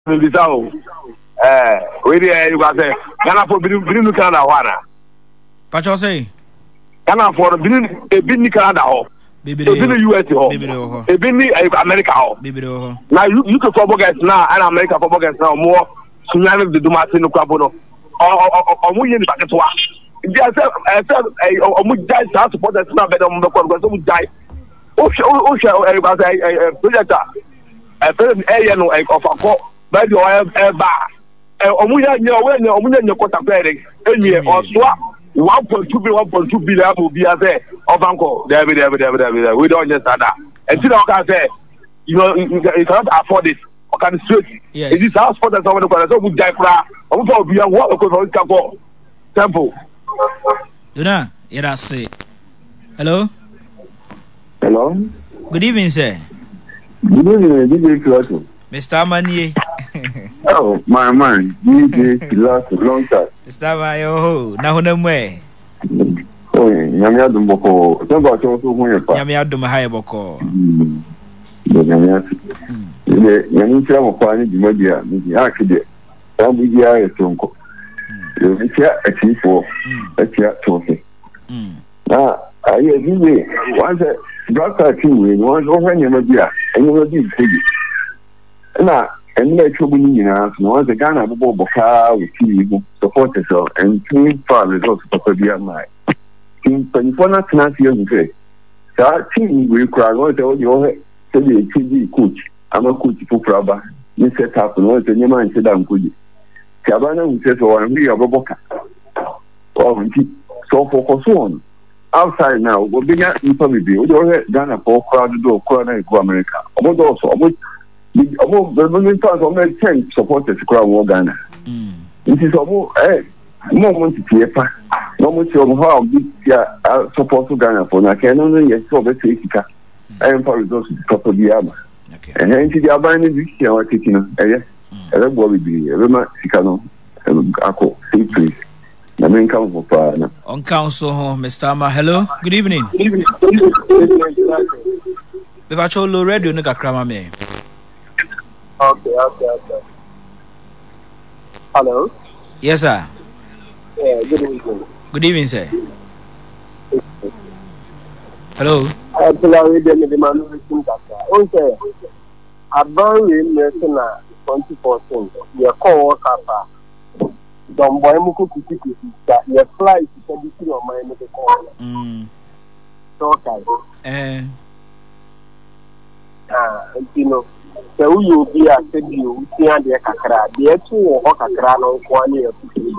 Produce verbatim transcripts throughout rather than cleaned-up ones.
Bisao. Eh, we you got say Ghana for Binu Canada wana. Pacho say Ghana for Binu Binu Canada ho. Binu U S ho. Binu America ho. Now you you can football guys now and America football guys now more Sunyani the Dumasi no kwabo no. O o mu yin ba ketwa. Dia say eh say o mu jai sa supporters na be dem ko ko so mu jai. O o o eh ba say eh project eh president eh no eh of akọ ba di o eh ba omunya nya we nya omunya nya kota pere enye oswa one point two billion one point two billion abu bia say obanko there be there be there be there we don't just that and still can say you know you cannot afford it or can straight yes. It is house for that someone so we die fra omu for bia what ko for ka go temple Dona ira say hello hello good evening sir good evening D J Kilato Mister Amanie. Oh, my man, D J Kilato, long time. Mister Mayo, na hona mwe. Oh, nyame adum boko. Don't go to so hu yepa. Nyame adum ha boko. Mm. Nyame ati. Ile nyame tira mo kwa ni dimadia, ni akide. Sambu dia etonko. Yo ni tia atifo. Atia toke. Mm. Na aye diwe, once doctor tiwe, once over nyame dia, enyo di kuji. Na and let you be in us. No one's a Ghana Boboka with you supporters and two far results for the night. In Penifona Tenancy, say, that team will cry on your T V coach. I'm a coach for Fraba. You set up and once a new man said, I'm good. Cabana will say, oh, I'm really a Boboka. So for on. Outside now, we'll be at you probably be Ghana for crowded door, Corona, America. Almost also, Omo the moment times on make ten supporters crowd war Ghana. Mm. It is omo eh mo want to paper. No mo show how big ya support Ghana for na can no yes so be take ka. I am for results to top the ama. Okay. And then the abani this year what taking no eh. Eh go be be e ma sika no ako see please. Na men come for pa na. On council ho Mister Ama hello good evening. Good evening. Be ba cho low radio no kakra ma me. Okay, okay, okay. Hello? Yes, sir. Yeah, good evening. Good evening, sir. Hello? I'm sorry, the man who is in that. Okay. About in the twenty fourteen, your co-worker, Don Boy Muku Kiki, that your flight is a bit of my medical call. Mm. Okay. Eh. Ah, you know. So you be a said you see and the kakra, the two or kakra no one year.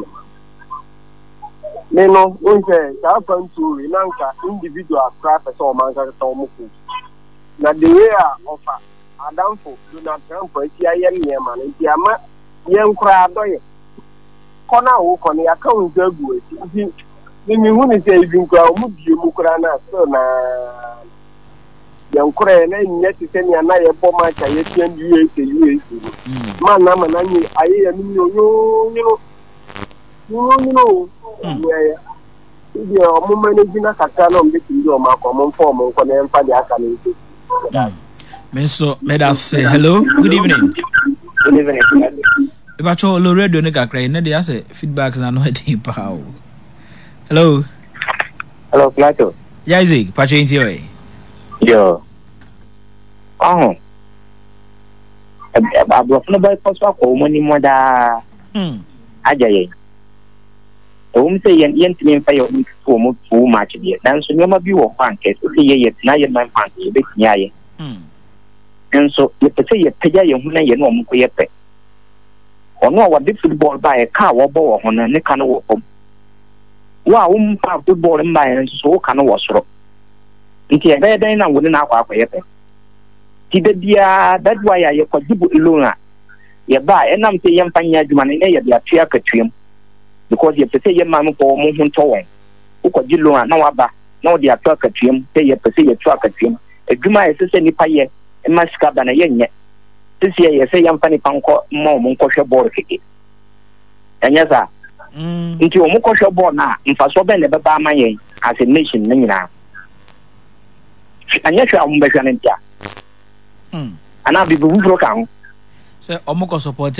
Neno, unse, happen to Renanka individual craft as all manga Tomuku. Now the way of Adamfo do not come for a young man and Yama, young crab. Kona walk on the account of good. Then you wouldn't say you go Mukrana, so na. Yankure na nyeti seni anaye boma cha yeti ndu yeti yeti mana mana ni aye ya mi yo yo yo yo yo ndi o mo manage na kaka na mbe ti ndo ma ko mo form ko na emfa de aka ni ti Menso meda say hello good evening. Good evening. E ba cho lo radio ne kakra ne dey say feedbacks na no dey pa o. Hello. Hello Plato. Yeah Isaac pa cho inti o. Yo. Oh. Abro funa boy poswa ko mo ni mo da. Hmm. Ajaye. O mo say yen yen tin fa yo ko mo fu match bi. Dan so nyoma bi wo fan ke so ye ye na ye man fan ke be nya ye. Hmm. En so ye pese ye peja ye hu na ye no mo ko ye pe. Ono wa di football ba e ka wo bo wo ho na ne ka no wo pom. Wa wo mpa football mba en so ka no wo soro. Nti e be den na wo na akwa akwa ye pe. Ti de dia that why ye ko jibu ilona. Ye ba e nam te ye mpanya adwuma ne ye bia tua katwem. Because ye pese ye ma mo ko mo hu nto won. Wo ko jilona na wa ba na wo dia tua katwem te ye pese ye tua katwem. Adwuma ye sese nipa ye e ma sika ba na ye nye. Sisi ye se ye mpani panko mo mo ko hwe ball keke. Enya sa. Mm. Nti o mo ko hwe ball na mfaso be ne be ba ma ye as a nation na nyina. Anya hwe ambe hwe ne ntia. Hmm. Ana bibu bufro kan. Say omo ko support